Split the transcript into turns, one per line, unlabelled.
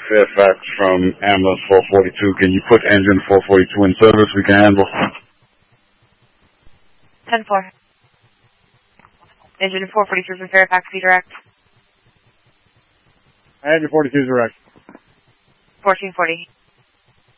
Fairfax from ambulance 442. Can you put engine 442 in service? We can handle.
10-4. Engine 442 from Fairfax, be direct.
Engine 42 is direct.
1440.